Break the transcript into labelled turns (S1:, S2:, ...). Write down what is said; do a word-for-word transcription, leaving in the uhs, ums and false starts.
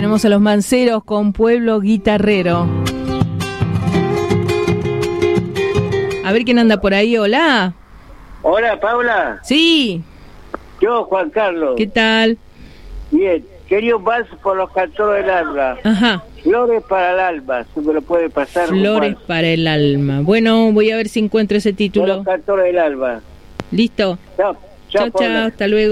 S1: tenemos a los Manceros con Pueblo Guitarrero. A ver quién anda por ahí. Hola.
S2: Hola, Paula.
S1: Sí.
S2: Yo, Juan Carlos.
S1: ¿Qué tal?
S2: Bien. Quería un vals por los cantores del alba.
S1: Ajá.
S2: Flores para el alma, si me lo puede pasar.
S1: Flores para el alma. Bueno, voy a ver si encuentro ese título.
S2: Por los cantores del alba.
S1: Listo.
S2: Chao.
S1: Chao, chao. Hasta luego.